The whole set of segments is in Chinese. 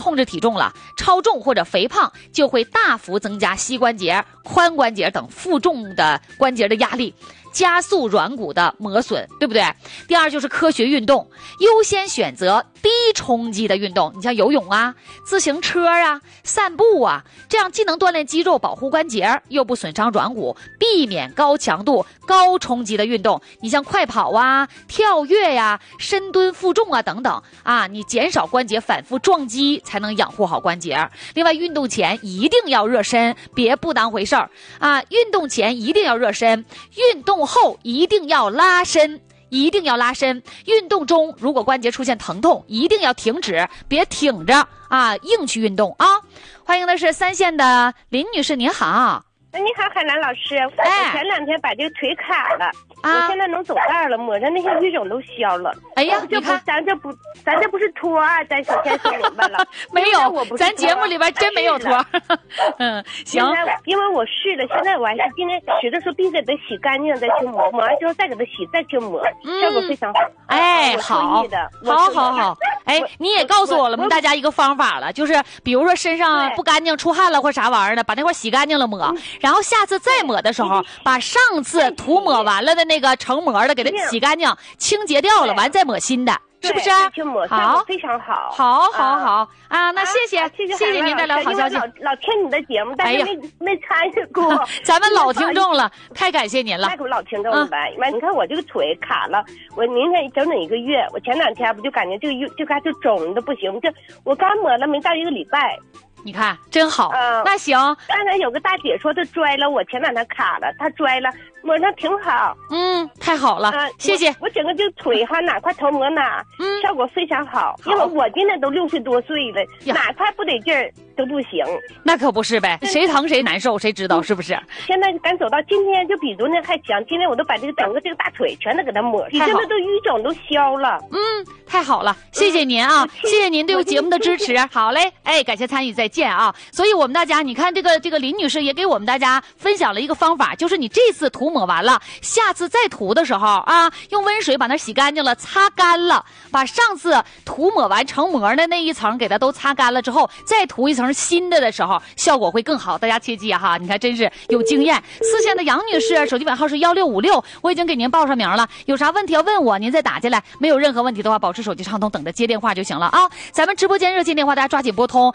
控制体重了，超重或者肥胖就会大幅增加膝关节、髋关节等负重的关节的压力，加速软骨的磨损，对不对？第二就是科学运动，优先选择低冲击的运动，你像游泳啊、自行车啊、散步啊，这样既能锻炼肌肉、保护关节，又不损伤软骨，避免高强度、高冲击的运动。你像快跑啊、跳跃呀、深蹲、负重啊等等啊，你减少关节反复撞击，才能养护好关节。另外，运动前一定要热身，别不当回事儿啊！运动前一定要热身，运动后一定要拉伸。一定要拉伸，运动中如果关节出现疼痛，一定要停止，别挺着啊，硬去运动啊！欢迎的是3线的林女士，您好。 你好，海兰老师，我前2天把这个腿卡了，我现在能走道了，抹上那些淤肿都消了。 哎呀，你看， 咱这不是托啊，咱首先说明白了， 没有，咱节目里边真没有托。行， 因为我试了，现在我还是今天使的时候必须给它洗干净再去抹，抹完之后再给它洗再去抹，效果非常好。 哎，好，好，哎，你也告诉我们大家一个方法了，就是比如说身上不干净出汗了或啥玩意儿的，把那块洗干净了抹。然后下次再抹的时候，把上次涂抹完了的那个成膜的给它洗干净、清洁掉了，完再抹新的，是不是？ 好，非常好， 好啊！那谢谢您带来好消息。 老听你的节目，但是没参与过。 咱们老听众了，太感谢您了。 太老听众了呗。完，你看我这个腿卡了，我明天整1个月，我前2天不就感觉这个就肿的不行，这我刚抹了没到1个礼拜。 你看真好，那行。 刚才有个大姐说她摔了，我前2天卡了，她摔了，抹上挺好。 太好了，谢谢。 我整个这个腿哈哪块头抹哪，效果非常好。因为我今年都60多岁了，哪块不得劲儿都不行。 那可不是呗，谁疼谁难受，谁知道是不是？ 现在敢走到今天就比昨天还强，今天我都把整个这个大腿全都给它抹，你真的都淤肿都消了。 太好了，谢谢您啊，谢谢您对节目的支持。好嘞，哎，感谢参与，再见啊！所以我们大家，你看这个林女士也给我们大家分享了一个方法，就是你这次涂抹完了，下次再涂的时候啊，用温水把它洗干净了，擦干了，把上次涂抹完成膜的那一层给它都擦干了之后，再涂一层新的时候，效果会更好。大家切记哈，你看真是有经验。4线的杨女士，手机尾号是1656，我已经给您报上名了，有啥问题要问我，您再打进来，没有任何问题的话，保持手机畅通，等着接电话就行了啊。咱们直播间热线电话大家抓紧拨通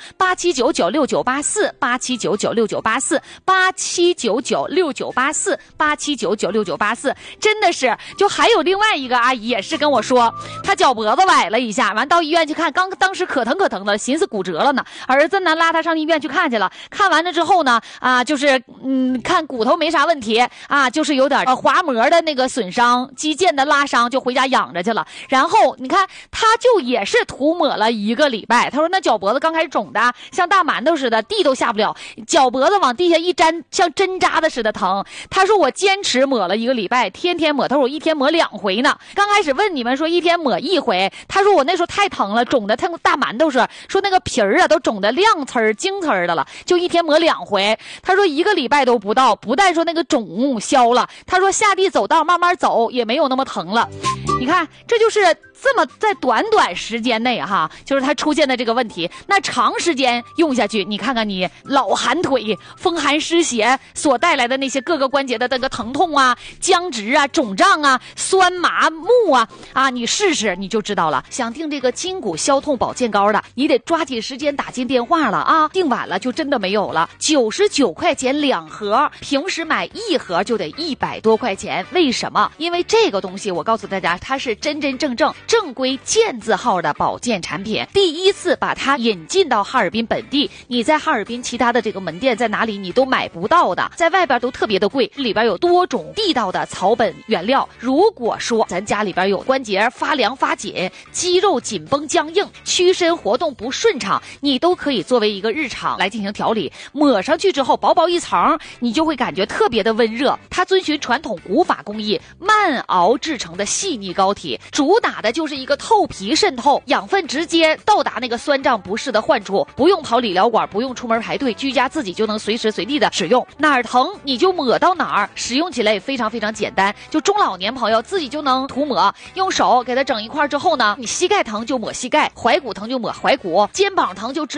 87996984，87996984，87996984，真的是。就还有另外一个阿姨也是跟我说，她脚脖子崴了一下，完到医院去看，当时可疼的，寻思骨折了呢，儿子呢拉她上医院去看去了，看完了之后呢，就是看骨头没啥问题啊，就是有点滑膜的那个损伤、肌腱的拉伤，就回家养着去了。然后你看，她就也是涂抹了1个礼拜，她说那脚脖子刚开始肿的像大馒头似的，地都下不了，脚脖子往地下一粘，像针扎的似的疼。她说我坚持抹了1个礼拜，天天抹，她说我1天抹2回呢。刚开始问你们说1天抹1回，她说我那时候太疼了，肿的像大馒头似的，说那个皮儿啊都肿的亮刺晶刺的了，就1天抹2回。她说1个礼拜都不到，不但说那个肿消了，她说下地走道慢慢走也没有那么疼了。你看，这就是这么在短时间内哈，就是它出现的这个问题。那长时间用下去，你看看你老寒腿、风寒湿邪所带来的那些各个关节的那个疼痛啊、僵直啊、肿胀啊、酸麻木啊，你试试你就知道了。想订这个筋骨消痛保健膏的，你得抓紧时间打进电话了啊！订晚了就真的没有了。99块钱2盒，平时买1盒就得100多块钱。为什么？因为这个东西我告诉大家，它是真正规健字号的保健产品，第一次把它引进到哈尔滨本地，你在哈尔滨其他的这个门店在哪里你都买不到的，在外边都特别的贵，里边有多种地道的草本原料。如果说咱家里边有关节发凉发紧、肌肉紧绷僵硬、屈伸活动不顺畅，你都可以作为一个日常来进行调理。抹上去之后薄薄一层，你就会感觉特别的温热。它遵循传统古法工艺慢熬制成的细腻膏体，主打的就是一个透皮渗透，养分直接到达那个酸胀不适的患处，不用跑理疗馆，不用出门排队，居家自己就能随时随地的使用，哪儿疼你就抹到哪儿，使用起来也非常简单，就中老年朋友自己就能涂抹，用手给它整一块之后呢，你膝盖疼就抹膝盖，踝骨疼就抹踝骨，肩膀疼就直